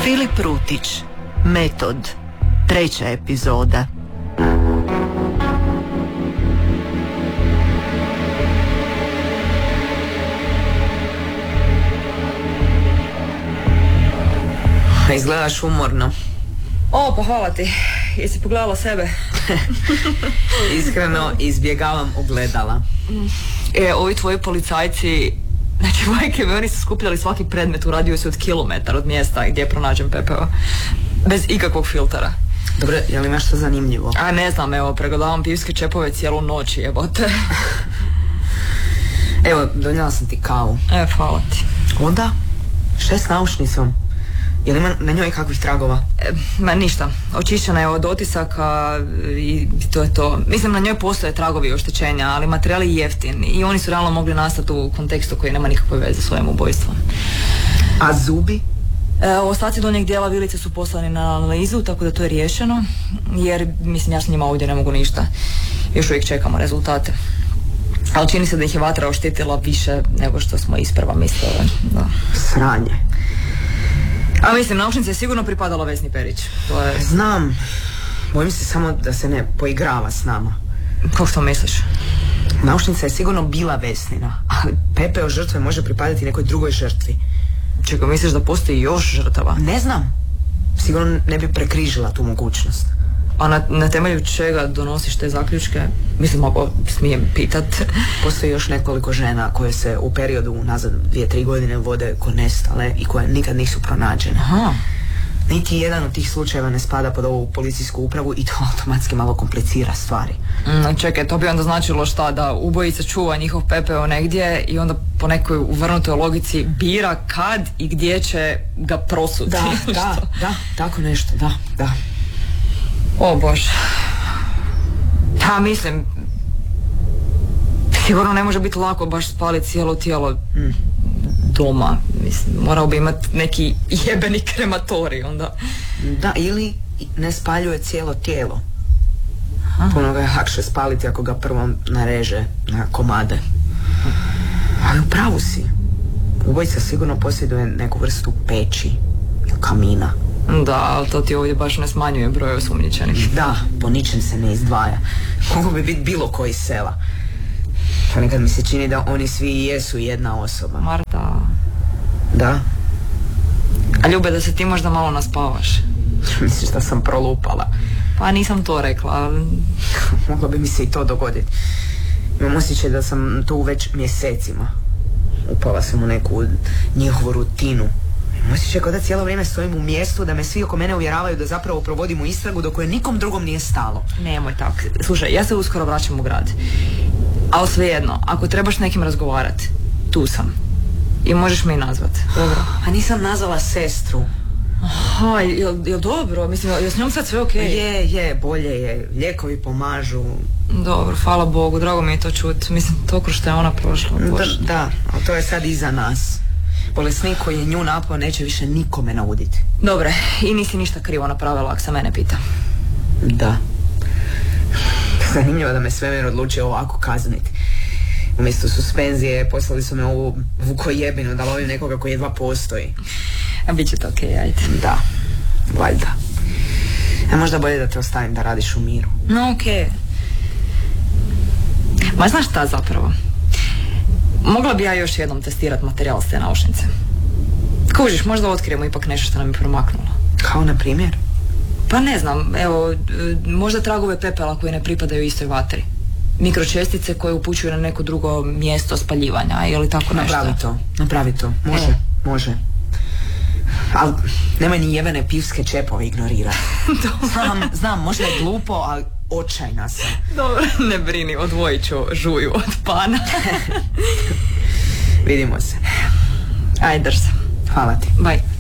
Filip Rutić, Metod, 3. epizoda. Izgledaš umorno. O, pa hvala ti. Jesi pogledala sebe? Iskreno, izbjegavam ogledala. Ovi tvoji policajci, znači majke mi, oni su skupljali svaki predmet u radijusu od kilometar od mjesta gdje pronađem pepeo. Bez ikakvog filtera. Dobro, je li imaš što zanimljivo? A ne znam, evo, pregledavam pivske čepove cijelu noć, jebote. Evo, donijela sam ti kavu. Hvala ti. Onda? Šta je s naušnicom? Je li ima na njoj kakvih tragova? Ma ništa, očišćena je od otisaka i to je to. Mislim, na njoj postoje tragovi oštećenja, ali materijal je jeftin i oni su realno mogli nastati u kontekstu koji nema nikakve veze s ovim ubojstvom. A zubi? Ostaci donjeg dijela vilice su poslani na analizu, tako da to je riješeno, jer mislim ja s njima ovdje ne mogu ništa. Još uvijek čekamo rezultate. Ali čini se da ih je vatra oštetila više nego što smo isprva mislili. Da. Sranje. A mislim, naušnica je sigurno pripadala Vesni Perić. To je... Znam. Bojim se samo da se ne poigrava s nama. Kako to misliš? Naušnica je sigurno bila Vesnina, ali pepeo žrtve može pripadati nekoj drugoj žrtvi. Čekaj, misliš da postoji još žrtava? Ne znam. Sigurno ne bi prekrižila tu mogućnost. A na temelju čega donosiš te zaključke? Mislim, ako smijem pitat. Postoji još nekoliko žena koje se u periodu unazad 2-3 godine vode ko nestale i koje nikad nisu pronađene. Aha. Niti jedan od tih slučajeva ne spada pod ovu policijsku upravu i to automatski malo komplicira stvari. Čekaj, to bi onda značilo šta? Da ubojica čuva njihov pepeo negdje i onda po nekoj uvrnutoj logici bira kad i gdje će ga prosuti. Da, tako nešto, da. O Bože. Ja mislim, sigurno ne može biti lako baš spaliti cijelo tijelo doma. Mislim, morao bi imati neki jebeni krematorij onda. Da, ili ne spaljuje cijelo tijelo. Puno ga je lakše spaliti ako ga prvo nareže na komade. Ali u pravu si. Ubojica sigurno posjeduje neku vrstu peći ili kamina. Da, ali to ti ovdje baš ne smanjuje broj osumnjičenih. Da, po ničem se ne izdvaja. Mogu bi biti bilo koji sela. Ponekad mi se čini da oni svi jesu jedna osoba. Marta. Da? A Ljube, da se ti možda malo naspavaš. Misliš da sam prolupala? Pa nisam to rekla. Moglo bi mi se i to dogoditi. Imam osjećaj da sam tu već mjesecima. Upala sam u neku njihovu rutinu. Osjećaj kao da cijelo vrijeme stojim u mjestu, da me svi oko mene uvjeravaju da zapravo provodimo istragu do koje nikom drugom nije stalo. Nemoj tako. Slušaj, ja se uskoro vraćam u grad. Ali svejedno, ako trebaš s nekim razgovarati, tu sam. I možeš me i nazvat. Dobro. A nisam nazvala sestru. Aha, jel dobro? Mislim, je s njom sad sve okej? Je, bolje je. Lijekovi pomažu. Dobro, hvala Bogu, drago mi je to čuti. Mislim, to kroz što je ona prošla. Da, ali to je sad iza nas. Bolesnik koji je nju napao neće više nikome nauditi. Dobre, i nisi ništa krivo napravila, ako se mene pita. Da. Zanimljivo da me svemir odlučio ovako kazniti. Umjesto suspenzije poslali su me ovu vukojebinu da lovim nekoga koji jedva postoji. A bit će to okej, ajde. Da, valjda. A možda bolje da te ostavim da radiš u miru. No, okej. Ma znaš šta zapravo? Mogla bi ja još jednom testirati materijal s te naušnice. Kužiš, možda otkrijemo ipak nešto što nam je promaknulo. Kao na primjer? Pa ne znam, evo, možda tragove pepela koji ne pripadaju istoj vatri. Mikročestice koje upućuju na neko drugo mjesto spaljivanja, ili tako nešto. Napravi to, može. Ali nemoj ni jebene pivske čepove ignorirati. Znam, možda je glupo, ali očajna sam. Dobro, ne brini, odvojit ću žuju od pana. Vidimo se. Ajde, drž se. Hvala ti. Bye.